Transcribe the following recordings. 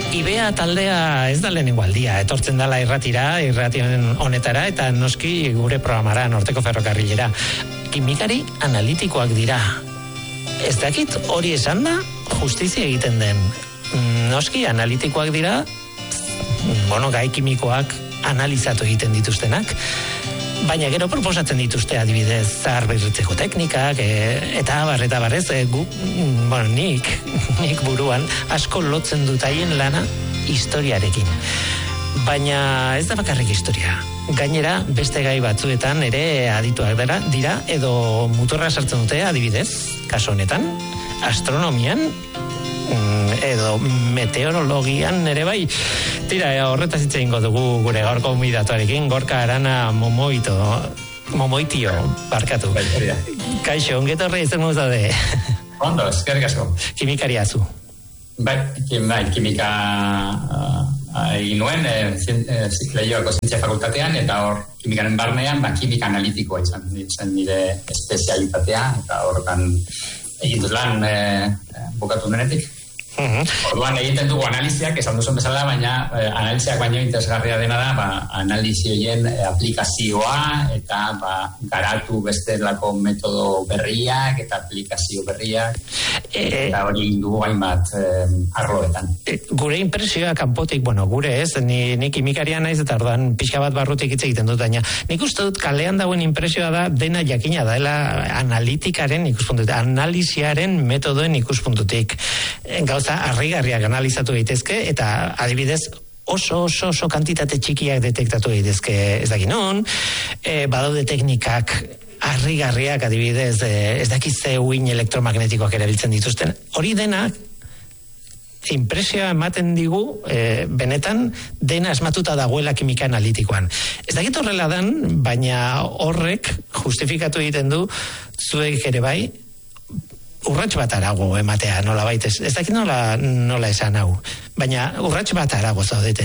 Ibea taldea ez da lehenengo aldia, etortzen dala irratien honetara, eta noski gure programara, Norteko Ferrokarrilera. Kimikari analitikoak dira. Ez dakit hori esan da, justizia egiten den. Noski analitikoak dira, gai kimikoak analizatu egiten dituztenak, baina gero proposatzen dituzte adibidez zahar berritzeko teknikak, eta barrez, nik buruan asko lotzen dut haien lana historiarekin. Baina ez da bakarrik historia. Gainera, beste gai batzuetan ere adituak dira, edo muturra sartzen dute adibidez, kaso honetan, astronomian, edo meteorologian ere bai. Tira, horretaz hitz egingo dugu gure gaurko gonbidatuarekin, Gorka Arana Momoitio, barkatu. Kaixo, ongeto horre izan moz daude. Ondo, eskerrik asko. Kimikaria zu. Bai, kimika egin nuen, Leioako Zientzia Fakultatean, eta hor, kimikaren barnean, kimika analitikoa izan nire espezialitatea, eta horretan egin dut lan bukatu denetik. Orduan egiten dugu analiziak, esan duzun bezala, baina analiziak baino interesgarria dena da, analizioen aplikazioa eta garatu bestelako metodo berriak eta aplikazio berriak, eta hori dugu hainbat arloetan. Gure impresioa kanpotik, gure ez, ni kimikaria naiz eta orduan pixka bat barrutik hitz egiten dut, baina nik uste dut kalean dauen impresioa da dena jakina daela analitikaren ikuspuntutik, analiziaren metodoen ikuspuntutik. Gauza harrigarriak analizatu daitezke eta adibidez oso kantitate txikiak detektatu daitezke ez dakit non, badaude teknikak harrigarriak adibidez ez dakit ze uhin elektromagnetikoak erabiltzen dituzten. Hori denak impresioa ematen digu benetan dena asmatuta dagoela kimika analitikoan. Ez dakit horrela dan, baina horrek justifikatu egiten du zuek ere bai urrats bat arago ematea, nola baitez. Ez dakit nola esan hau, baina urrats bat arago zaudete.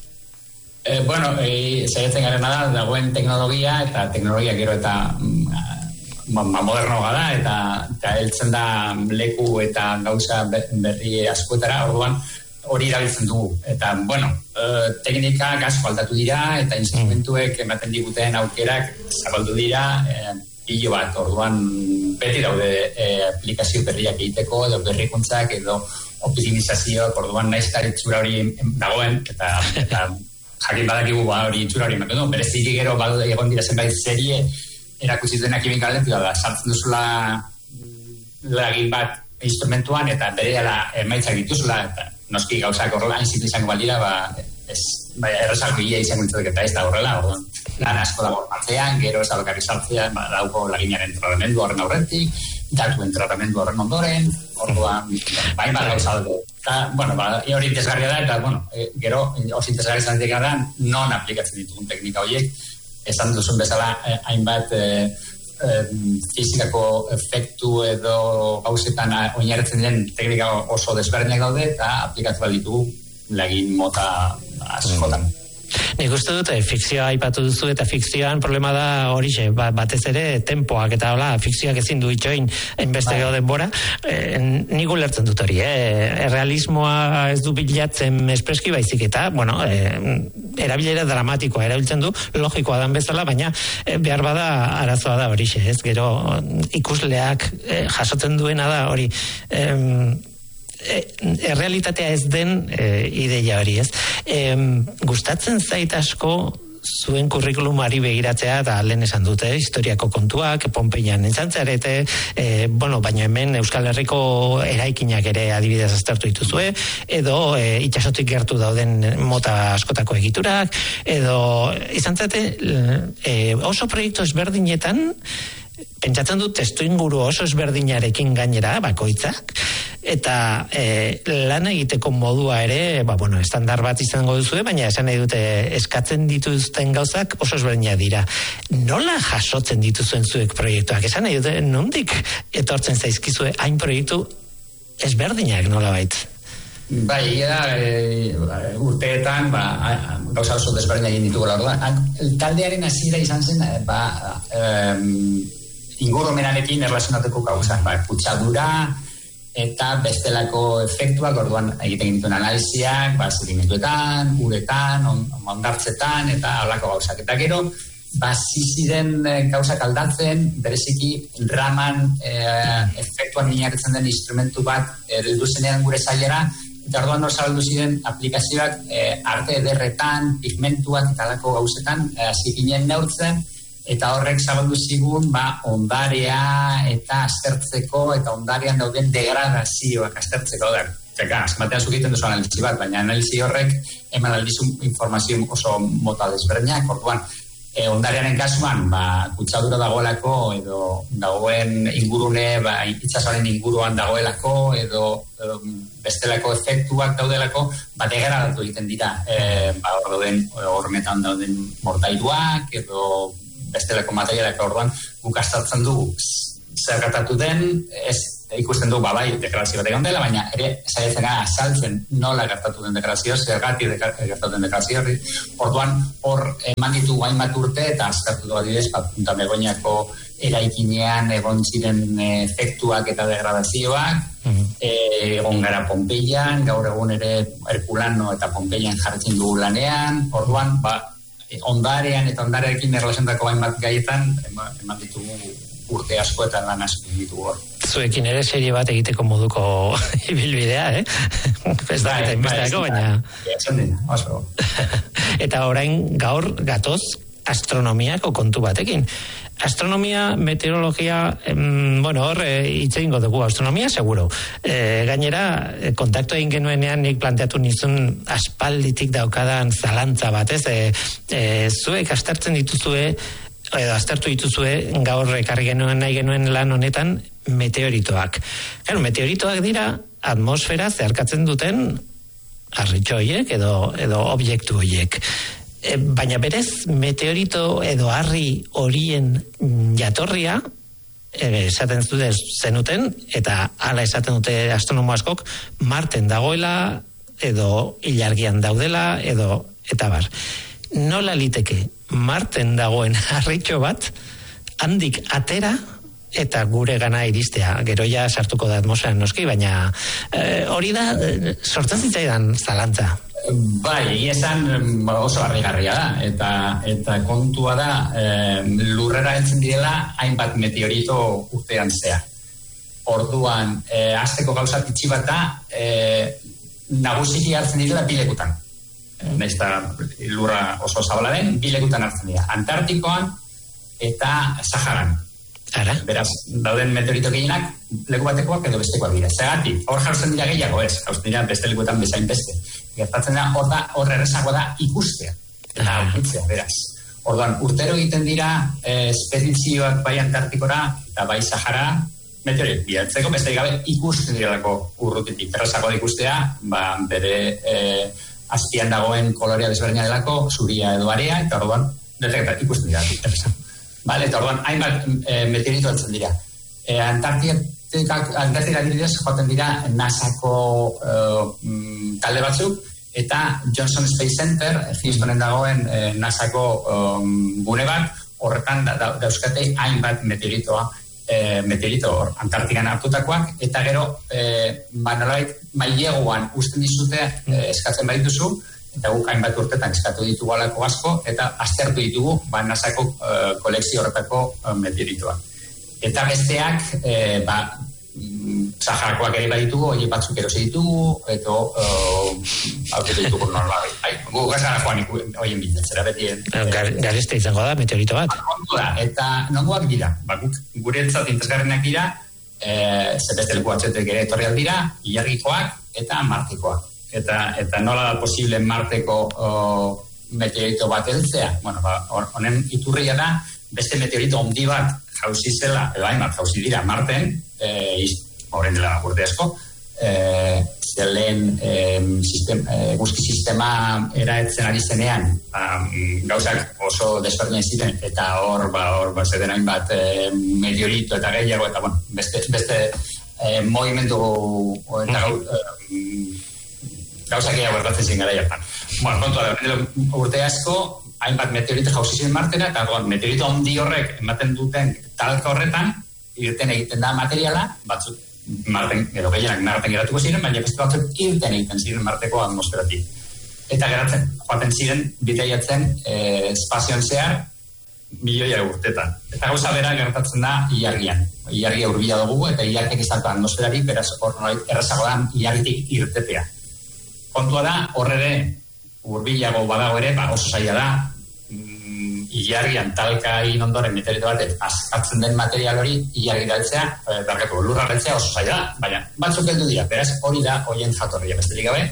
Zaiatzen garena da, dagoen teknologia, eta teknologia gero eta moderno gara, eta heltzen da leku eta gauza berri askoetara, orduan hori erabiltzen dugu. Eta, teknikak asko aldatu dira, eta instrumentuek ematen diguten aukerak zabaldu dira, hilo bat, orduan beti daude aplikazio berriak egiteko, edo berrikuntzak, edo optimizazioak, orduan naiz eta itxura hori dagoen, eta jakin badakigu hori itxura hori ematen du. Bereziki gero egon dira zenbait serie erakutsi duenak kimika aldetik, sartzen duzula lagin bat instrumentuan, eta berehala emaitzak dituzula, eta noski gauzak horrela hain zitu izango baldira, errezalko ia izango dituzek eta ez da horrela, orduan. Lan asko dago batzean, gero ez da bakarrik sartzean, dauko laginaren tratamendu horren aurretik, datuen tratamendu horren ondoren, orduan, gauza dugu. Hori interesgarria da, eta, gero, oso interesgarria zanetik da, non aplikatzen ditugun teknika horiek, esan duzun bezala, hainbat fizikako efektu edo gauzetan oinarritzen den teknika oso desberdinak daude, eta aplikatu bat ditugu lagin mota askotan. Nik uste dut, fikzioa aipatu duzu eta fikzioan problema da horixe, batez ere tempoak eta hola, fikzioak ezin du itxoin enbeste gau denbora, nik ulertzen dut hori, realismoa ez du bilatzen espreski baizik eta, erabilera dramatikoa erabiltzen du, logikoa dan bezala, baina behar bada arazoa da horixe, ez, gero ikusleak jasotzen duena da hori, errealitatea ez den ideia hori, ez? Gustatzen zait asko zuen kurrikulumari begiratzea, eta lehen esan dute, historiako kontuak, Pompeian entzantzarete, baina hemen Euskal Herriko eraikinak ere adibidez aztertu dituzue, edo itxasotik gertu dauden mota askotako egiturak, edo izantzate oso proiektu ezberdinetan, pentsatzen dut testuinguru oso ezberdinarekin gainera, bakoitzak, eta lan egiteko modua ere, estandar bat izango duzue, baina esan nahi dute eskatzen dituzten gauzak oso ezberdinak dira. Nola jasotzen dituzuen zuek proiektuak? Esan nahi dute, nondik etortzen zaizkizue hain proiektu ezberdinak nola bait? Bai, urteetan, gauza oso desberdinak egin ditugu orduan. Taldearen hasiera izan zen, ingurumenarekin erlazionatuko gauzak, kutsadura, eta bestelako efektuak, orduan egiten gintuen analiziak, sedimentuetan, uretan, ondartzetan, eta halako gauzak. Eta gero, ziren gauzak aldatzen, bereziki raman efektuan oinarritzen den instrumentu bat heldu zenean gure sailera, eta orduan hor zabaldu ziren aplikazioak arte ederretan, pigmentuak eta halako gauzetan, hasi ginen neurtzen, eta horrek zabaldu zigun ondarea eta aztertzeko eta ondarean dauden degradazioak aztertzeko da. Azmatean zukiten duzu analizi bat, baina analizi horrek eman aldizu informazio oso mota desberdinak, orduan ondarearen kasuan, kutsadura dagoelako edo dagoen ingurune, itsasoaren inguruan dagoelako edo bestelako efektuak daudelako, degradatu egiten dira. Hormetan dauden mortairuak edo bestelako materialak, orduan guk aztertzen dugu zer gertatu den, ikusten dugu degradazio bat egon dela, baina ere saiatzen gara azaltzen nola gertatu den degradazio, zergatik gertatu den degradazio. Orduan hor eman ditugu hainbat urte eta aztertu dugu adibidez, Punta Begoñako eraikinean egon ziren efektuak eta degradazioak, egon gara Pompeian, gaur egun ere Herculano eta Pompeian jartzen dugu lanean, orduan ondarean eta ondarearekin erlazioetako hainbat gaietan eman ditugu urte asko eta lan asko ditugu hor. Zuekin ere serie bat egiteko moduko ibilbidea, Ez da, eta inbesteako, baina... Eta orain gaur gatoz astronomiako kontu batekin. Astronomia, meteorologia, hor hitz egingo dugu, astronomia seguro. Gainera, kontaktu egin genuenean nik planteatu nizun aspalditik daukadan zalantza bat, zuek aztertzen dituzue, edo aztertu dituzue, gaur ekarri genuen nahi genuen lan honetan meteoritoak. Claro, meteoritoak dira atmosfera zeharkatzen duten harritxo horiek edo objektu horiek. Baina berez, meteorito edo harri horien jatorria, esaten zenuten, eta hala esaten dute astronomo askok, Marten dagoela, edo ilargian daudela, eta bar. Nola liteke Marten dagoen harritxo bat, handik atera, eta gure gana iristea. Gero ja sartuko da atmosferan noski, baina hori da, sortzen zitzaidan zalantza. Esan oso harrigarria da, eta kontua da lurrera heltzen direla hainbat meteorito urtean zehar. Orduan, hasteko gauza pitxi bat da, nagusiki hartzen direla bilekutan. Naizta lurra oso zabala den, bilekutan hartzen dira. Antartikoan eta Saharan. Beraz, dauden meteorito gehienak leku batekoak edo bestekoak dira. Zergatik, hor jausten dira gehiago jausten dira beste lekuetan bezain beste. Gertatzen da, hor errezagoa da ikustea. Eta aurkitzea, beraz. Orduan, urtero egiten dira espedizioak bai Antartikora eta bai Sahara meteorito bilatzeko, beste gabe ikusten direlako urrutitik. Errezagoa da ikustea, bere azpian dagoen kolorea desberdina delako, zuria edo area, eta orduan, ikusten dira errezago. Eta orduan, hainbat meteorito altzen dira. Antartika adibidez joaten dira NASAko talde batzuk, eta Johnson Space Center, Houstonen dagoen NASAko gune bat, horretan dauzkate hainbat meteorito Antartikan hartutakoak, eta gero nolabait maileguan usten dizute eskatzen badituzu, eta guk hainbat urtetan eskatu ditugu alako asko, eta aztertu ditugu NASAko kolekzio horretako meteoritoak. Eta besteak, Saharakoak ere baditugu, hori batzuk erosi ditugu, eta aurketu ditugu normal. Gu gazara joan horien biltzera beti. Gareste izango da, meteorito bat. Eta nongoak dira, guretzat interesgarrenak dira, zebeste leku batzuetek ere etorriak dira, ilargikoak eta martikoak. Eta nola da posible Marteko meteorito bat heltzea? Honen iturria da, beste meteorito handi bat jauzi zela, edo hainbat jauzi dira Marten, horren dela urte asko, zelen eguzki sistema eraetzen ari zenean, gauzak oso desberdinen ziren, eta hor zeden hainbat meteorito eta gehiago, eta beste movimentu eta gauzak gehiago erratzen ziren gara jartan. Kontua da, urte asko, hainbat meteorito jauzi ziren Martena, eta meteorito handi horrek ematen duten talka horretan, irten egiten da materiala, batzuk Marten, edo gehienak Marten geratuko ziren, baina beste batzuk irten egiten ziren Marteko atmosferatik. Eta geratzen, joaten ziren, bidaiatzen espazioan zehar, milioia urtetan. Eta gauza bera gertatzen da ilargian. Ilargia hurbila dugu, eta ilargiak ez dauka atmosferari, beraz hor errazago da ilargitik irtetea. Kontua da, hor ere, hurbilago badago ere, oso zaila da, ilargian talka egin ondoren meteorito batek askatzen den material hori ilargi daltzea, lurra daltzea oso zaila da, baina batzuk heldu dira, beraz hori da horien jatorria, besterik gabe,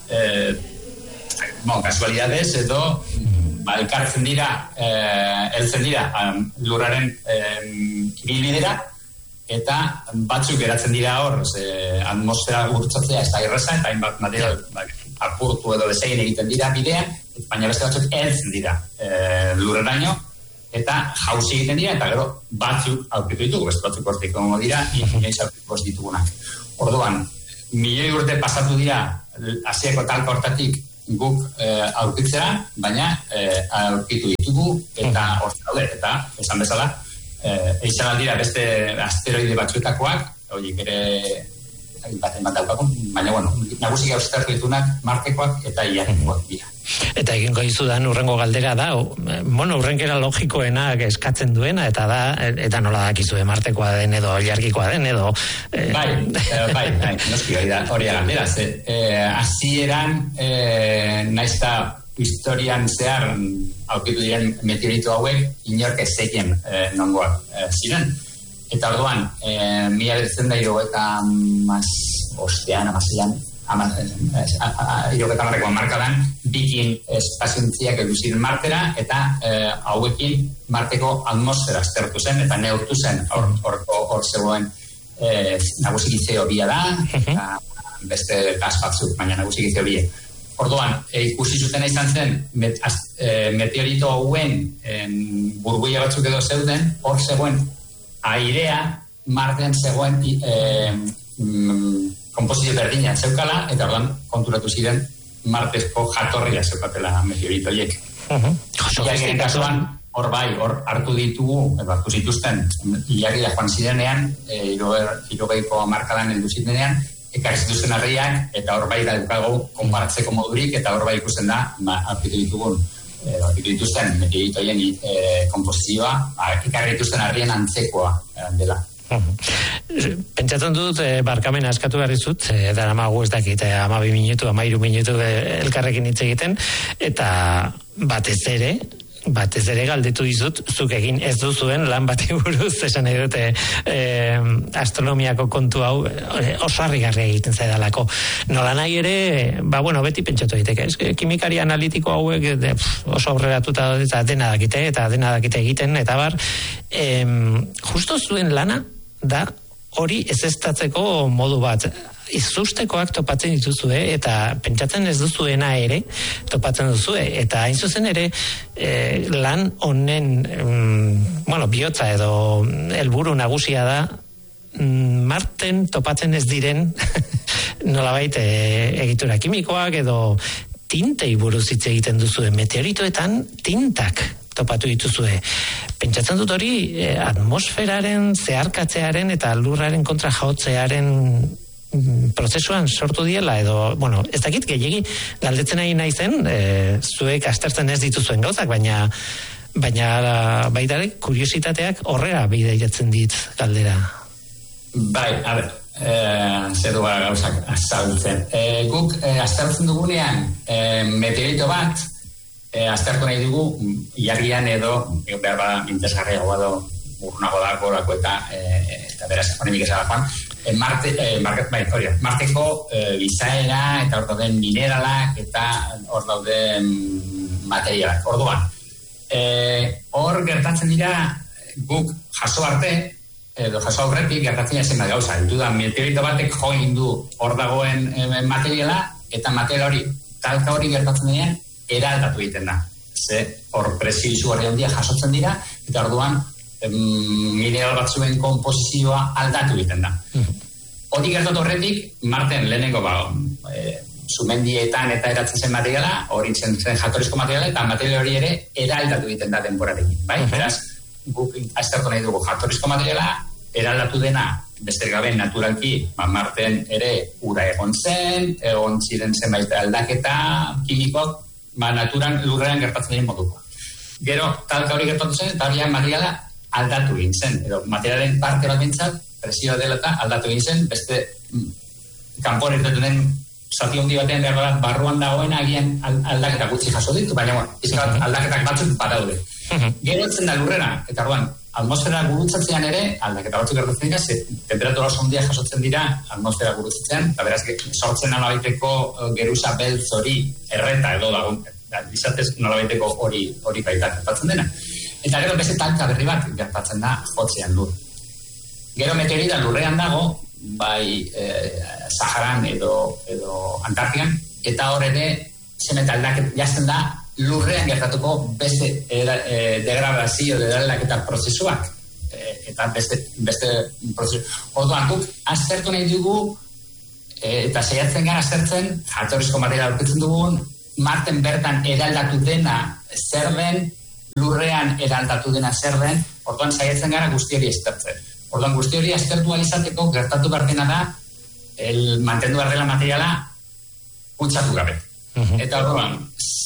kasualidades edo elkartzen dira, heltzen dira lurraren ibilbidera, eta batzuk geratzen dira hor, atmosfera gurtzatzea ez da irreza, eta hainbat material apurtu edo desegin egiten dira bidean, baina beste batzuk heltzen dira lurreraino, eta jauzi egiten dira, eta gero batzuk aurkitu ditugu, beste batzuk hortik gongo dira, inoiz aurkituko ditugunak. Orduan, milioi urte pasatu dira Asiako talka hortatik guk aurkitzera, baina aurkitu ditugu, eta hortz daude, eta esan bezala, izan dira beste asteroide batzuetakoak, horiek ere baten bat daukakun, baina nagusik austartu ditunak Martekoak eta Ilargikoak dira. Eta egingo izudan urrengo galdera da, urrenkera logikoena eskatzen duena, eta da, eta nola dakizue Martekoa den edo Ilargikoa den edo... Bai, noski hori galdera. Hasieran, naizta historian zehar aurkitu diren meteorito hauek, inork ez zekien nongoak ziren. Eta orduan, 1973 eta hirurogeita markadan bikin espaziontziak edu ziren Martera, eta hauekin Marteko atmosfera aztertu zen, eta neurtu zen hor zegoen nagusiki CO2 da, eta beste gas batzuk, baina nagusiki CO2. Orduan, ikusi zuten izan zen, meteorito hauen burbuila batzuk edo zeuden, hor zegoen airea Martean zegoen komposizio berdina zeukala, eta orduan konturatu ziren Martezko jatorria zeukatela meteorito horiek. Ilargiaren kasuan, hor hartu ditugu, hartu zituzten, Ilargia joan zirenean, hirurogeiko hamarkadan heldu zirenean, ekarri zituzten harriak, eta hor bai daukagu konparatzeko modurik, eta hor bai ikusten da, aurkitu dituzten meteoritoien komposizioa, ekarri dituzten harrien antzekoa dela. Pentsatzen dut, barkamena askatu behar dizut, daramagu ez dakit, 12 minutu, 13 minutu elkarrekin hitz egiten, eta batez ere galdetu dizut, zuk egin ez duzuen lan bati buruz, esan nahi dute astronomiako kontu hau oso harrigarria egiten zaidalako. Nola nahi ere, beti pentsatu daiteke, kimikari analitiko hauek oso aurreratuta eta dena dakite egiten, eta bar, justo zuen lana da hori ezeztatzeko modu bat. Izustekoak topatzen dituzue, eta pentsatzen ez duzuena ere topatzen duzue, eta hain zuzen ere lan honen bihotza edo helburu nagusia da Marten topatzen ez diren nolabait egitura kimikoak edo tintei buruz hitz egiten duzue, meteoritoetan tintak topatu dituzue. Pentsatzen dut hori atmosferaren zeharkatzearen eta lurraren kontra jotzearen prozesuan sortu diela, edo, ez dakit gehiegi galdetzen nahi naizen, zuek aztertzen ez dituzuen gauzak, baina baitare kuriositateak horrela bidairatzen dit galdera. Bai, zer du gara gauzak azaltzen. Guk aztertzen dugunean meteorito bat, aztertu nahi dugu, Ilargian edo, behar bada, interesgarriagoa edo, urrunago da, gorako eta beraz, honemik ezagakoan, Marteko gizaera eta hor dauden mineralak eta hor dauden materialak. Orduan, hor gertatzen dira guk jaso arte, edo jaso aurretik gertatzen zen bat gauza. Hildu da, meteorito batek jo egin du hor dagoen materiala, eta material hori, talka hori gertatzen denean, eraldatu egiten da. Hor presio izugarri handia jasotzen dira, eta orduan mineral batzuen komposizioa aldatu egiten da. Hori gertatu horretik, Marten lehenengo sumendietan eta eratzen zen materiala, hori zen jatorrizko materiala, eta material hori ere eraldatu egiten da denborarekin. Beraz, guk aztertu nahi dugu jatorrizko materiala, eraldatu dena beste gabe naturalki, Marten ere ura egon ziren zenbait aldaketa kimikok, naturan lurrean gertatzen diren moduko. Gero, talka hori gertatu zen, eta hori materiala aldatu egin zen, edo materialen parte bat bintzat, presioa dela eta aldatu egin zen, beste kanpon irtetu den zati handi batean behar da, barruan dagoen agian aldaketa gutxi jaso ditu, baina aldaketak batzuk badaude. Gero etzen da lurrera, eta orduan, atmosfera gurutzatzean ere, aldaketa batzuk gertatzen dira, temperatura oso handiak jasotzen dira atmosfera gurutzatzean, eta beraz, sortzen nolabaiteko geruza beltz hori erreta edo dagoen, izatez nolabaiteko hori baita gertatzen dena. Eta gero beste talka berri bat gertatzen da jotzean lur. Gero meteorita lurrean dago, bai Saharan edo Antartikan, eta hor ere zeneta aldaket jazten da lurrean gertatuko beste degradazio aldaketa prozesuak eta beste prozesu. Orduan guk aztertu nahi dugu eta saiatzen gara aztertzen jatorrizko materiala aurkitzen dugun Marten bertan eraldatu dena zer den, lurrean eraldatu dena zer den, orduan saiatzen gara guzti hori aztertzen. Orduan guzti hori aztertu izateko gertatu behar dena da mantendu behar dela materiala kutsatu gabe. Eta orduan,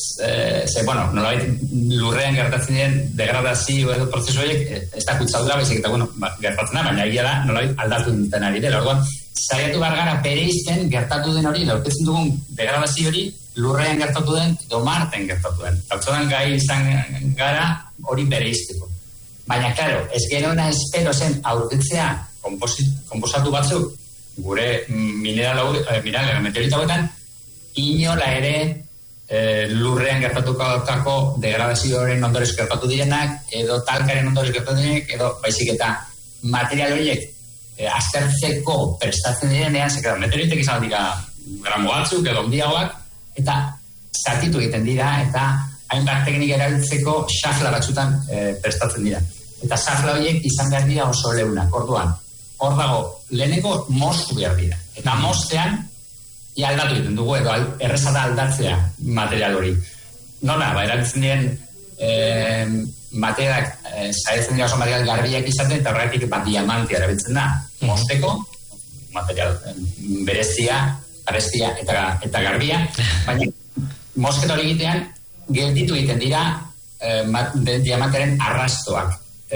nolabait lurrean gertatzen diren degradazio edo prozesu horiek ez da kutsatu gabe, eta gertatzen da, baina egia da nolabait aldatu duten ari dela. Orduan, saiatu behar gara bereizten gertatu den hori, aurkitzen dugun degradazio hori lurrean gertatu den edo Marten gertatu den. Tautzodan gai izan gara hori bereizteko. Baina, klaro, ez gerona espero zen aurkitzea konposatu batzuk gure mineral meteorita hauetan, inola ere lurrean gertatutako degradazioaren ondorez gertatu direnak, edo talkaren ondorez gertatu direnak, edo baizik eta material horiek aztertzeko prestatzen direnean, zekera meteoritek izan dira gramo batzuk edo ondiagoak, eta zatitu egiten dira, eta hainbat teknika erabiltzeko xafla batzutan prestatzen dira. Eta xafla horiek izan behar dira oso leunak, orduan. Hor dago, leheneko moztu behar dira. Eta moztean, aldatu egiten dugu, edo errezata aldatzea material hori. Nola, erabiltzen diren materialak, zaretzen dira oso material garbiak izaten, eta horretik diamantia erabiltzen da. Mozteko, material berezia, garestia eta garbia, baina mozketa hori egitean, gelditu egiten dira diamantearen arrastoak,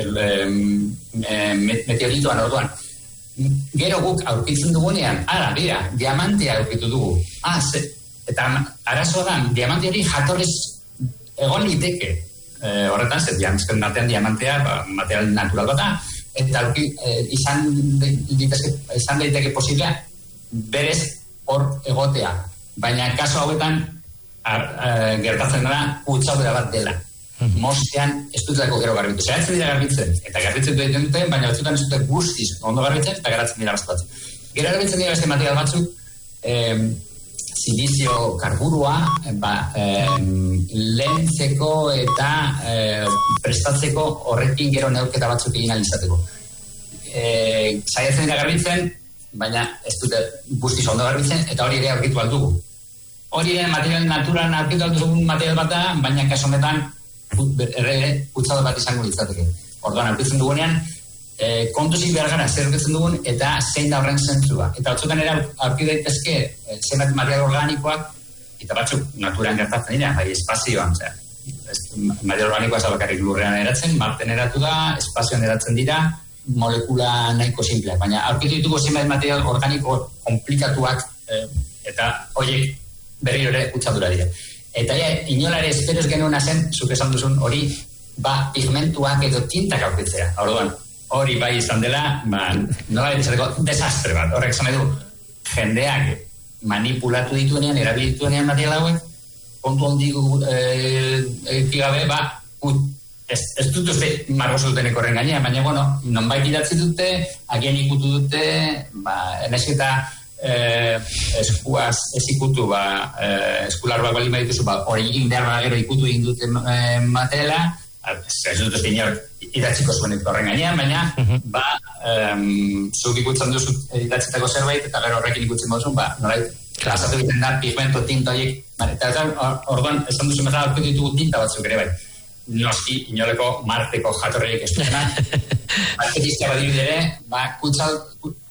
meteoritoan orduan. Gero guk aurkitzen dugunean, dira, diamantea aurkitu dugu. Eta arazoa da, diamante hori jatorrez egon liteke. Horretan, diamantezken batean diamantea, material natural bat da, eta izan daiteke posiblea berez hor egotea. Baina kaso hauetan gertatzen da kutsadura bat dela. Moztean ez dutako gero garbitu. Zeratzen dira garbitzen, eta garbitzen duten, baina batzutan ez dute guztiz ondo garbitzen, eta geratzen dira beste batzuk. Gero garbitzen dira beste material batzuk, silizio karburua, lehentzeko eta prestatzeko horrekin gero neurketa batzuk egin alizateko. Zaiatzen dira garbitzen, baina ez dute guztiz ondo garbitzen, eta hori ere aurkitu aldugu. Hori ere material naturan aurkitu aldugun material bat da, baina kaso honetan kutsado bat izango litzateke. Orduan, aurkitzen dugunean, kontuzik behar gara zer aurkitzen dugun eta zein da horren zentzua. Eta batzutan ere aurki daitezke zenbat material organikoak, eta batzuk naturan gertatzen dira, bai espazioan. Material organikoa ez da bakarrik lurrean eratzen, Marten eratu da, espazioan eratzen dira, molekula nahiko simplea. Baina aurkitu ditugu zenbat material organiko komplikatuak, eta horiek berriro ere kutsadura dira. Eta inola ere esperoz genuena zen, zuk esan duzun hori, pigmentuak edo tintak aurkitzea. Orduan, hori bai izan dela, nola izateko desastre bat. Horrek esan edu, jendeak manipulatu dituenean, erabilituenean material hauek, kontu hondigu gabe, ez dut uste margozu dutenek horren gainean, baina, nonbait idatzi dute, agian ikutu dute, enesketa eskuaz ez ikutu, eskularroak bali badituzu, hori egin behar gero ikutu egin dute materiala, ez dut uste idatziko zuen horren gainean, baina zuk ikutzen duzu idatzitako zerbait, eta gero horrekin ikutzen baduzu, nolait, kasatu egiten da pigmento tinta horiek, eta orduan, esan duzu bezala aurkitu ditugu tinta batzuk ere bai. Noski, inoleko Marteko jatorriek ez duena. Martetizia badirudere,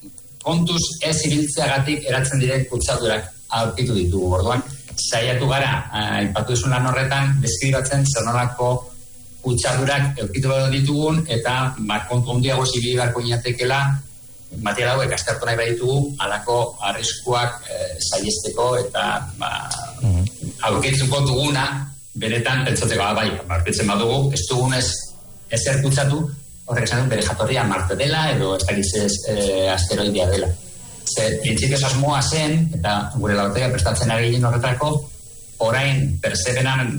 kontuz ez ibiltzeagatik eratzen diren kutsadurak aurkitu ditugu. Orduan, saiatu gara, aipatu duzun lan horretan, deskribatzen zenolako kutsadurak aurkitu ditugun, eta kontu handiago zibili beharko inatekela, material hauek aztertu nahi baditugu, halako arriskuak saihesteko, eta aurkitzuko duguna, benetan pentsateko, bai, aurkitzen badugu, ez dugunez ezer kutsatu, horrek esan bere jatorria Marte dela, edo ez dakiz asteroidea dela. Zer, printzipioz asmoa zen, eta gure laborategia prestatzen ari ginen horretako, orain Perseveran,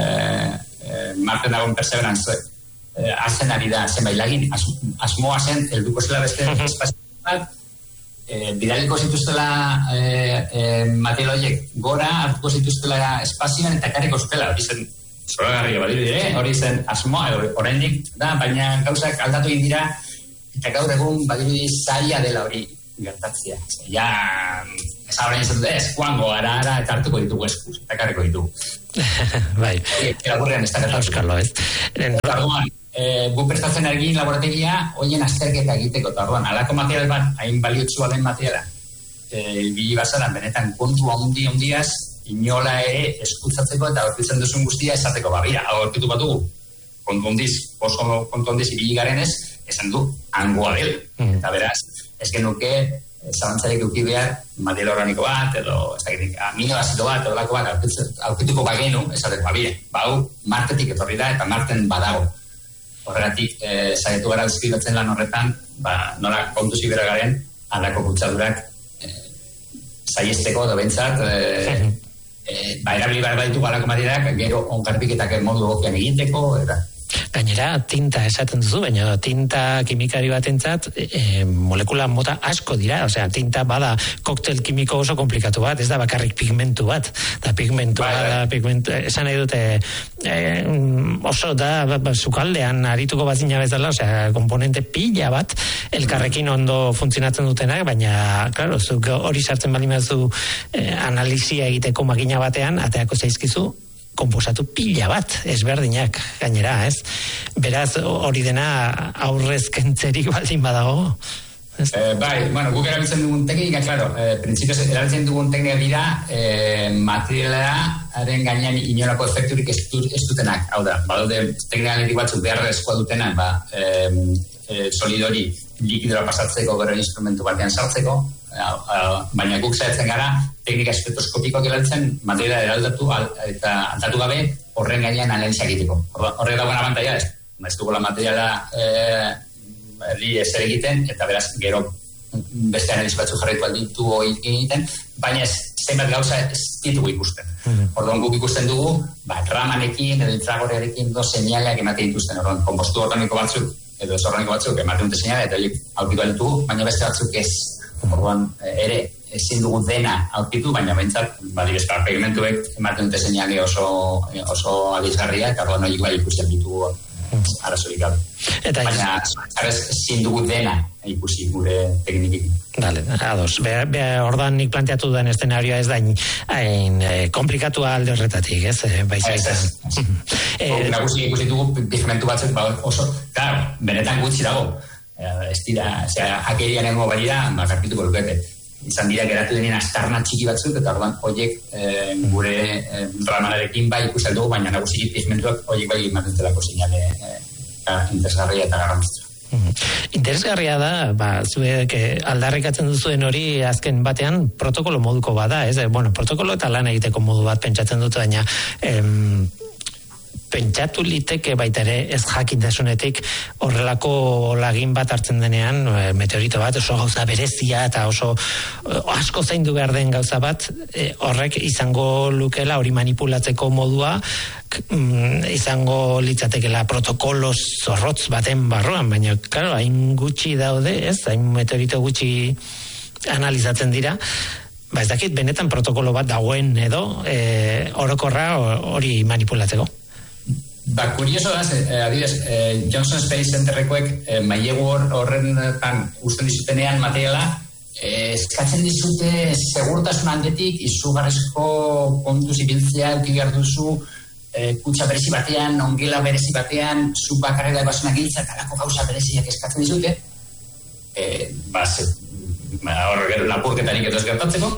Marte dagoen Perseveran, hazen ari da zenbait lagin, asmoa zen, helduko zela beste espazio bat, bidaliko zituztela material horiek gora, hartuko zituztela espazioan, eta karriko zutela, hori zen, zoragarria badiru dire, hori zen asmoa, oraindik da, baina gauzak aldatu egin dira, eta gaur egun badiru zaila dela hori gertatzea. Ja, ez horrein izan dut, ez, joango, ara, eta hartuko ditugu eskuz, eta karriko ditugu. Bai. Elaburrean ez da gertatu. Euskalo, ez. Orduan, gu prestatzen ari laborategia, hoien azterketa egiteko, eta orduan, alako material bat, hain baliotsua den materiala, ibili bazaran, benetan kontu handiaz, inola ere eskutzatzeko eta aurkitzen duzun guztia esateko, babira, aurkitu bat dugu, kontu handiz ibili garenez, esan du, hangoa del. Eta beraz, ez genuke, zalantzarek euki behar, material organiko bat, edo, ez dakit, aminoazido bat, edo lako bat, aurkituko bagenu, esateko, babira, bau, Martetik etorri da, eta Marten badago. Horregatik, saiatu gara deskribatzen lan horretan, nola kontu zibera garen, halako kutsadurak saiesteko, edo bentsat, erabili behar baditugu halako materialak, gero onkarpiketak modu egokian egiteko, eta... Gainera, tinta esaten duzu, baina tinta kimikari batentzat molekula mota asko dira, osea, tinta bada koktel kimiko oso komplikatu bat, ez da bakarrik pigmentu bat, da pigmentua da, esan nahi dute oso da, sukaldean arituko bazina bezala, osea, komponente pila bat, elkarrekin ondo funtzionatzen dutenak, baina, klaro, zuk hori sartzen bali mazu analizia egiteko makina batean, ateako zaizkizu, konposatu pila bat, ezberdinak gainera, ez? Beraz, hori dena aurrez kentzerik baldin badago. Bai, bueno, guk erabiltzen dugun teknika, claro, printzipioz erabiltzen dugun teknika dira materialaren gainean inolako efekturik ez dutenak. Hau da, badaude teknikaletik batzuk beharrezkoa dutenak, solidori likidora pasatzeko gero instrumentu batean sartzeko, baina guk saiatzen gara teknika espektoroskopikoak erabiltzen materiala eraldatu eta aldatu gabe horren gainean analizia egiteko. Horrek dagoen abantaila ez dugula materiala ezer egiten, eta beraz gero beste analizi batzu jarraitu alditu egiten, baina zenbat gauza ez ditugu ikusten. Orduan guk ikusten dugu, ramanekin edo infragorearekin seinaleak ematen dituzten. Orduan, konpostu organiko batzuk edo ez organiko batzuk ematen dute seinale, eta horiek aurkitu alitugu, baina beste batzuk ez. Orduan, ere, ezin dugu dena aurkitu, baina behintzat, pigmentuek ematen dute seinale oso alizgarria, eta orduan horiek bai ikusten ditugu arazorik gabe. Baina, ezin dugu dena ikusi gure teknikin. Dale, ados. Ordan nik planteatu duen eszenarioa ez da hain komplikatua alde horretatik, ez? Nagusi ikusi dugu pigmentu batzuk oso, claro, benetan gutxi dago. Ez dira, akerian egongo balira, karpituko lukete. Izan dira geratu denien astarna txiki batzuk, eta orduan horiek gure ramanarekin bai ikusi dugu, baina nagusi pigmentuak horiek bai ematen delako seinale interesgarria eta garrantzitsua. Interesgarria da, zuek aldarrikatzen duzuen hori azken batean protokolo moduko bada, ez? Bueno, protokolo eta lan egiteko modu bat pentsatzen dut, baina pentsatu liteke baita ere ez jakintasunetik horrelako lagin bat hartzen denean, meteorito bat, oso gauza berezia eta oso asko zaindu behar den gauza bat, horrek izango lukela hori manipulatzeko modua, izango litzatekela protokolo zorrotz baten barruan, baina, claro, hain gutxi daude, ez? Hain meteorito gutxi analizatzen dira, ez dakit benetan protokolo bat dagoen edo orokorra hori manipulatzeko. Kurioso da, adibidez, Johnson Space Centerrekoek mailegu horretan usten dizutenean materiala, eskatzen dizute segurtasun aldetik izugarrizko kontuz ibiltzea eduki behar duzu, kutsa berezi batean, ongela berezi batean, zu bakarrela ebasuna giltza eta lako gauza bereziak eskatzen dizute, hor lapurketarik edo ez gertatzeko.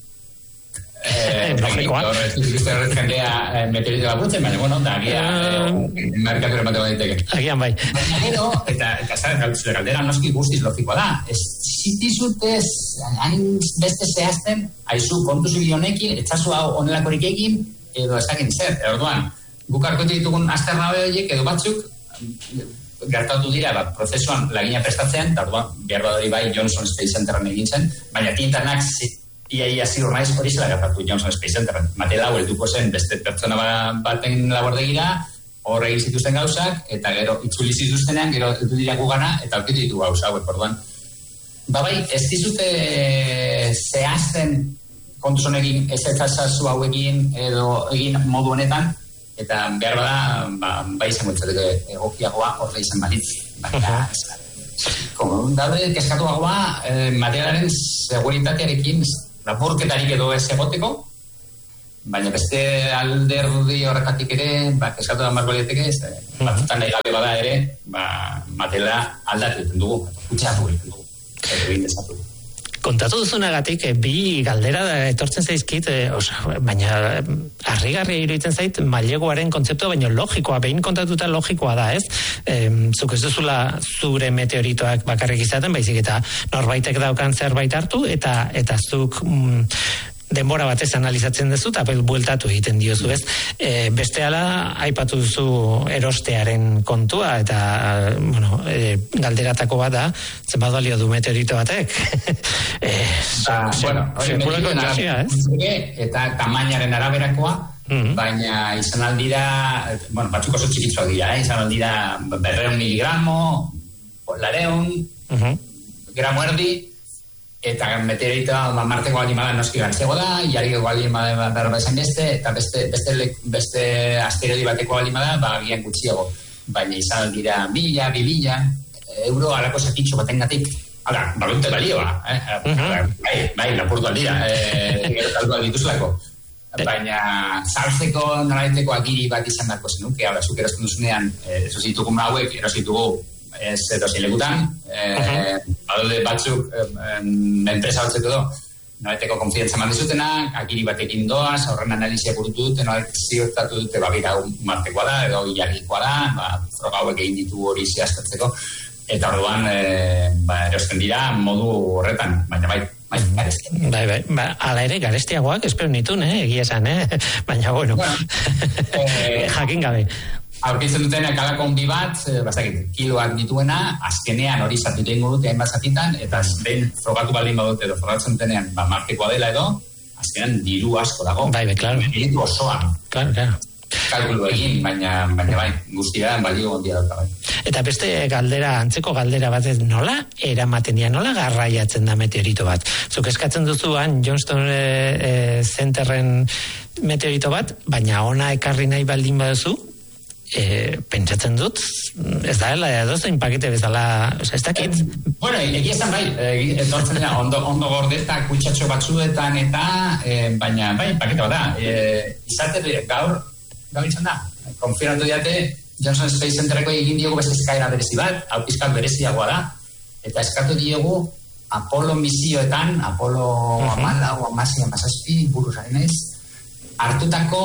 Logikoa. Jendea meteorito lapurtzen, baina, bueno, da, merkatura ematen baditeke. Agian bai. Baina gero, eta galdera noski guztiz logikoa da. Ez zitizutez, hain beste zehazten, haizu kontu zibil honekin, etxasu hau onelakorik egin, edo ezakin zer. Orduan, guk harkoetik ditugun azterra horiek edo batzuk, gertatu dira, prozesuan lagina prestatzean, eta orduan, behar badari bai Johnson Space Centeren egin zen, baina tintanak iaia ziur naiz hori zela gertatu Johnson Space Centeren. Matela hau helduko zen beste pertsona baten labordegira, hor egin zituzten gauzak, eta gero itzuli zituztenean, gero heldu dira gugana, eta aurkitu ditu gauza hauek, orduan. Bai, ez dizute zehazten kontuz honekin, ez ezazazu hauekin, edo egin modu honetan, eta behar bada, bai izango itzateke egokiagoa horre izan balitz. Baina, daude, keskatuagoa, materialaren seguritatearekin lapurketarik edo ez egoteko, baina beste alderdi horrekatik ere, keskatu da marko lieteke, batzutan nahi gabe bada ere, materiala aldatu egiten dugu, kutxatu egiten dugu, egin dezatu. Kontatu duzunagatik, bi galdera etortzen zaizkit, baina harrigarria iruditzen zait maileguaren kontzeptua, baina logikoa, behin kontatuta logikoa da, ez? Zuk ez duzula zure meteoritoak bakarrik izaten, baizik eta norbaitek daukan zerbait hartu, eta zuk denbora batez analizatzen duzu, eta bueltatu egiten diozu, ez? Beste ala, aipatu duzu erostearen kontua, eta, galderatako bat da, zenbat balio du meteorito batek? Sekulako entzasia, ez? Eta tamainaren araberakoa, baina izan aldira, batzuk oso txikitzuak dira, izan aldira 200 miligramo, 200, gramo erdi, eta meteoritoa marteko alimada noski gartzego da, jarriko alimada berba esan beste, eta beste asteroidi bateko alimada, agian gutxiago. Baina izan dira 1.000, 2.000 euro alako sakitxo batengatik. Hala, balunte balioa. Bai, lapurtu aldira, gero talduak dituzlako. Baina zartzeko nolaiteko agiri bat izan darko zenuke, hala, zuk erazten duzunean, erositugun hauek, erositugu ez edozein lekutan, badaude batzuk enpresa batzuk edo, nolaiteko konfiantza eman dizutenak, agiri batekin doaz, horren analizia burutu dute, nolaitek ziurtatu dute, gira martekoa da, edo jarrikoa da, froga hauek egin ditu hori zehaztatzeko, eta orduan erosten dira modu horretan, baina bai, garezti. Bai, ala ere, garestiagoak, espero nitun, egia esan, baina, bueno, jakin gabe. Aurkitzen duten kalako hondi bat, kiloak dituena, azkenean hori zatitu ingo dute hainbat zatitan, eta behin frogatu baldin badute edo frogatzen dutenean markekoa dela edo, azkenean diru asko dago. Bai, klaro. Diru osoan. Klaro. Kalkulu egin, baina bai, guztia balio ondia dauka bai. Eta beste galdera, antzeko galdera bat ez, nola eramaten dira, nola garraiatzen da meteorito bat? Zuk eskatzen duzuan Johnston Centeren meteorito bat, baina ona ekarri nahi baldin baduzu, pentsatzen dut, ez da, edozein pakete bezala, ez dakit? Bueno, egia esan bai, etortzen da, ondo gordeta, kutsatxo batzuetan eta, baina bai, pakete bat da. Izaten gaur izan da, konfirmatu diate, Johnson Space Centereko egin diogu beste eskaera berezi bat, hau pizkat bereziagoa da, eta eskatu diogu Apollo misioetan, Apollo 14, buruz harinez, hartutako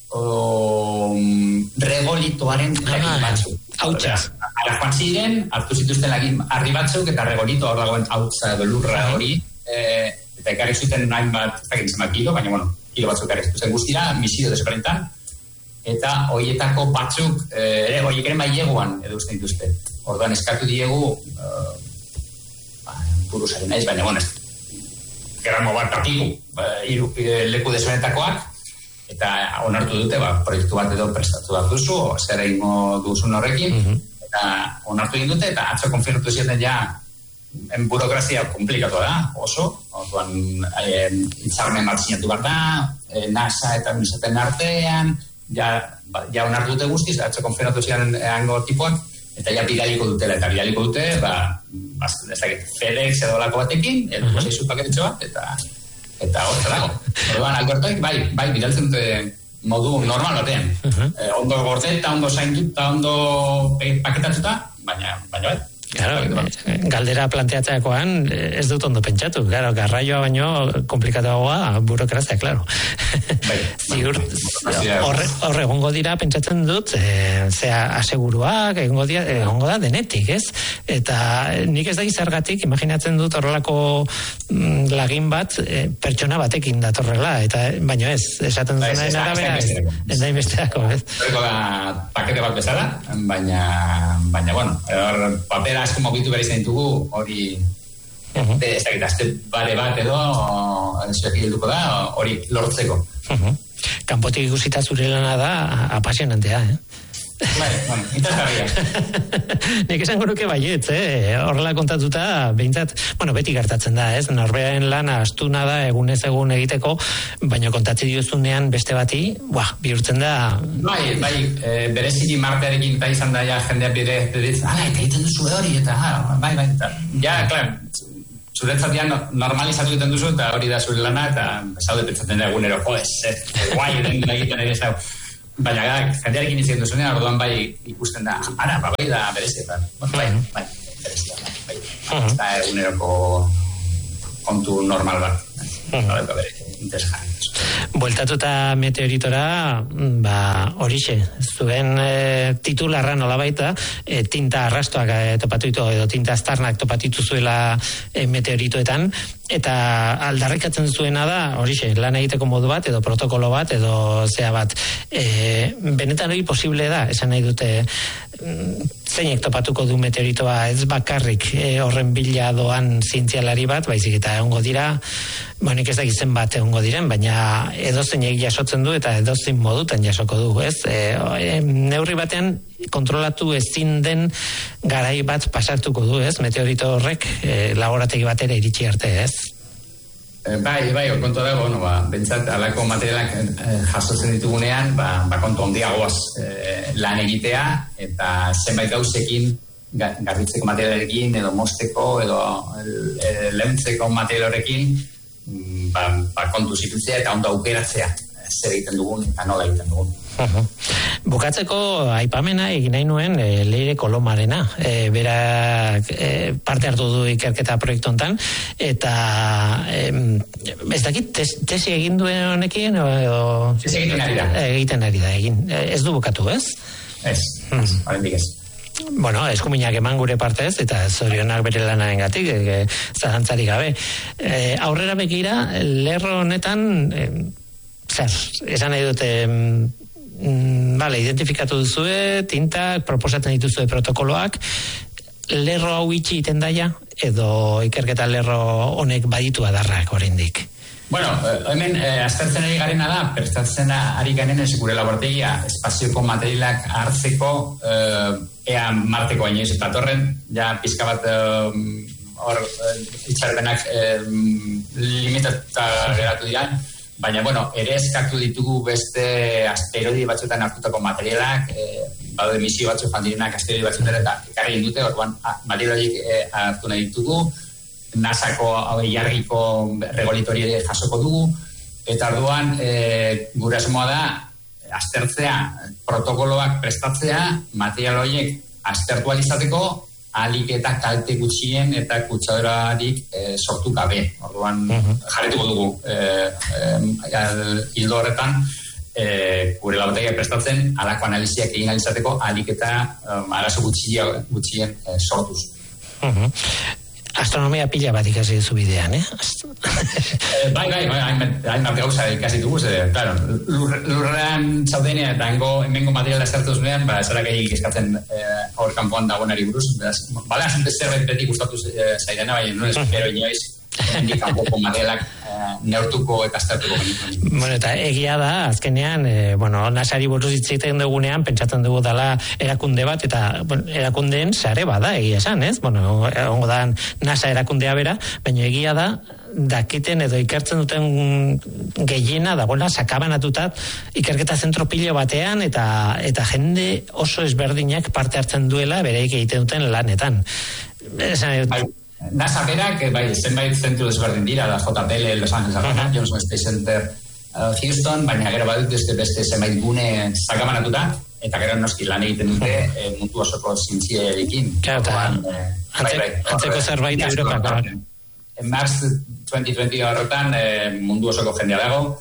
regolitoaren lagin batzuk. Hautzaz. Ala joan ziren, hartu zituzten lagin harri batzuk, eta regolito hor dagoen hautza edo lurra hori, eta ekarri zuten nahin bat, ez dakit zenbat kilo, baina kilo batzuk ekarri zituzten guztira, misio desberdintan, eta horietako batzuk, horiek ere maileguan edo usten dituzte. Orduan eskatu diegu, buruzaren naiz, baina gramo bat partigu, leku desberdintakoak, eta onartu dute, proiektu bat edo prestatu bat duzu, zer egingo duzun horrekin, eta onartu egin dute, eta atzo konfirmatu zieten ja, burokrazia komplikatua da, oso, orduan hitzarmen bat sinatu behar da, NASA eta administraten artean, ja onartu dute guztiz, atzo konfirmatu ziren hango tipuak, eta ja bidaliko dutela, eta bidaliko dute, ez dakit, FedEx edo lako batekin, edo zeizu paketitxo bat, eta hor dago. Orduan, Albertoik, bai, bidaltzen dute modu normal batean. Ondo gordeta, ondo zainduta, ondo paketatuta, baina bai. Claro, galdera planteatzeakoan ez dut ondo pentsatu. Claro, garraioa baino komplikatuagoa burokrazia, claro. Ziur, horre egongo dira pentsatzen dut, zea aseguruak, egongo da denetik, ez? Eta nik ez da zergatik, imaginatzen dut horrelako lagin bat pertsona batekin datorrela, eta baino ez, esaten dutenaren arabera ez da inbesteako, ez? Horreko da pakete bat bezala, baina bueno, papera asko mogitu behar izan ditugu, hori ez dakit, azte bare bat edo zuek hilduko da, hori lortzeko. Kanpotik ikusita zure lana da apasionantea, Bueno, interesgarria. Nik esango nuke baietz, horrela kontatuta, behintzat, beti gertatzen da, ez? Norberaren lana astuna da egunez egun egiteko, baina kontatzi diozunean beste bati, bihurtzen da... Bai, bereziki martearekin eta izan da, jendea bidez, eta egiten duzu hori, eta bai, eta, klar, zuretzat normalizatu egiten duzu, eta hori da zure lana, eta zaude pentsatzen da egunero, guai, egiten ere zau. Baina jendearekin izan duzunean, orduan bai ikusten da, bai da berezia, bai, berezia, bai. Ez da eguneroko kontu normal bat. Interesgarri. Bueltatuta meteoritora, horixe, zuen titularra nola baita, tinta arrastoak topatutu edo tinta aztarnak topatitu zuela meteoritoetan, eta aldarrikatzen zuena da, horixe, lan egiteko modu bat, edo protokolo bat, edo zea bat. Benetan hori posible da, esan nahi dute, zeinek topatuko du meteoritoa, ez bakarrik horren bila doan zientzialari bat, baizik eta egongo dira, nik ez dakitzen bat egongo diren, baina edozeinek jasotzen du eta edozein modutan jasoko du, ez? Neurri batean kontrolatu ezin den garai bat pasatuko du, ez? Meteorito horrek laborategi batera iritsi arte, ez? Bai, kontu dago, bentsat, alako materialak jasotzen ditugunean, kontu handiagoaz lan egitea, eta zenbait gauzekin, garbitzeko materialekin, edo mosteko, edo leuntzeko materialorekin, kontu zitutzea eta ondo aukeratzea, zer egiten dugun eta nola egiten dugun. Bukatzeko aipamena egin nahi nuen Leire Kolomarena, berak parte hartu du ikerketa proiektu hontan, eta ez dakit tesi egin duen honekin edo... Tesi egiten ari da. Egiten ari da, ez du bukatu, ez? Ez, horrendik ez. Eskuminak eman gure partez, eta zorionak bere lanaren gatik, zalantzarik gabe. Aurrera begira, lerro honetan, esan nahi dute... identifikatu duzue, tintak, proposatzen dituzue protokoloak, lerro hau itxi iten daia, edo ikerketa lerro honek baditu adarrak oraindik? Hemen aztertzen ari garena da, prestatzen ari garen gure laborategia espazioko materialak hartzeko ea Marteko inoiz eta torren, pizka bat hor itxarbenak limitatuta geratu dira, baina, ere eskatu ditugu beste asteroidi batzuetan hartutako materialak, badu emisio batzuk joan direnak asteroidi batzuetan eta ekarri indute, orduan materialik hartu nahi ditugu, NASAko jarriko regolitori ere jasoko dugu, eta orduan gure asmoa da aztertzea, protokoloak prestatzea, material horiek aztertu alizateko, alik eta kalte gutxien eta kutsadorarik sortu gabe. Orduan jarrituko dugu hildo horretan gure laborategia prestatzen alako analiziak egin alizateko alik eta arazo gutxien sortuz. Astronomia pila bat ikasi duzu bidean, Bai, hainbat gauza ikasi dugu, claro, lurrean zaudenean eta hemengo materiala eskartu zunean, zarak egin eskatzen hor kanpoan dagoenari buruz, bala, zerbait beti gustatu zaidena, bai, no espero inoiz, hendik kanpoko materialak neurtuko eta eskartuko genituen. Eta egia da, azkenean, NASAri buruz hitz egiten dugunean, pentsatzen dugu dela erakunde bat, eta erakundeen sare bada, egia esan, ez? Ongo da NASA erakundea bera, baina egia da, dakiten edo ikertzen duten gehiena dagoela sakabanatutat ikerketa zentro pilo batean eta jende oso ezberdinak parte hartzen duela bereik egiten duten lanetan. NASA berak, zenbait zentru desberdin dira, da JPL, Los Angeles, Johnson Space Center, Houston, baina gero badut beste zenbait gune sakabanatuta, eta gero noski lan egiten dute mundu osoko zientziekin. Antzeko zerbait Europakoak. Mars 2020 horretan mundu osoko jendea dago,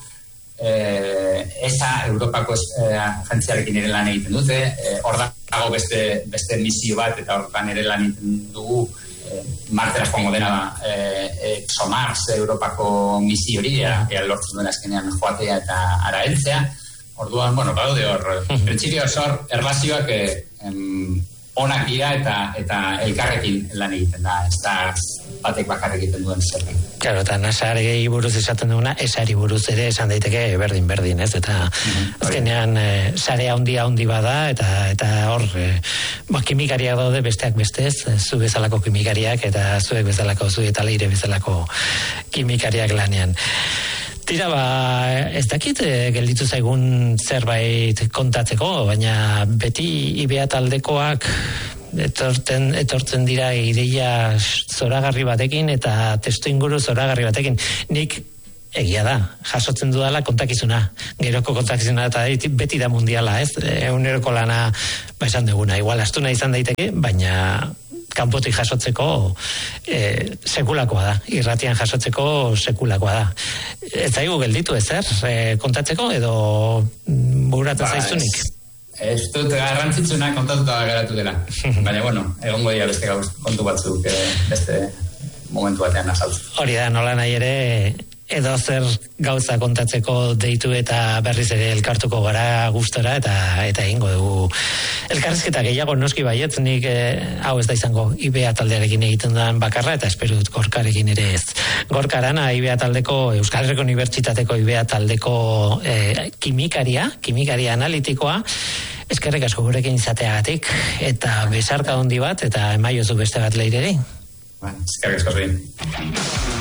ESA Europako agentziarekin ere lan egiten dute, hor dago beste misio bat, eta horretan ere lan egiten dugu, Martera joango dena ExoMars Europako misio hori, ea lortzen duen azkenean joatea eta ara heltzea. Orduan, badaude hor, printzipioz hor, erlazioak onak dira eta elkarrekin lan egiten da, ez da batek bakarrik egiten duen zerbait. Claro, eta NASAri buruz esaten duguna, ESAri buruz ere esan daiteke berdin, ez? Eta azkenean sare handi bada, eta hor kimikariak daude besteak bestez, zu bezalako kimikariak, eta zuek bezalako, zu eta leire bezalako kimikariak lanean. Tira, ez dakit gelditu zaigun zerbait kontatzeko, baina beti IBEA taldekoak etortzen dira ideia zoragarri batekin eta testu inguru zoragarri batekin. Nik egia da, jasotzen dudala kontakizuna. Geroko kontakizuna eta beti da mundiala, ez? Eguneroko lana, esan duguna, igual astuna izan daiteke, baina kanpotik jasotzeko sekulakoa da. Irratian jasotzeko sekulakoa da. Ez zaigu gelditu ezer kontatzeko edo buratzen zaiztunik? Ez dut garrantzitsuna kontatuta geratu dela. Baina, egongo dira beste kontu batzuk beste momentu batean azaltzen. Hori da, nola nahi ere edo zer gauza kontatzeko deitu eta berriz ere elkartuko gara gustora eta egingo dugu elkarrizketa gehiago noski baietz, nik hau ez da izango IBEA taldearekin egiten den bakarra eta espero dut Gorkarekin ere ez. Gorka Arana, IBEA taldeko, Euskal Herriko Unibertsitateko IBEA taldeko kimikaria analitikoa, eskerrik asko gurekin izateagatik eta besarka handi bat eta emaiozu beste bat leireri. Eskerrik asko.